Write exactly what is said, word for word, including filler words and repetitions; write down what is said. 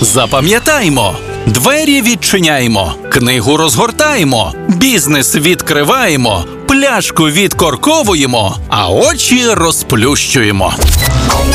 Запам'ятаймо. Двері відчиняємо, книгу розгортаємо, бізнес відкриваємо, пляшку відкорковуємо, а очі розплющуємо.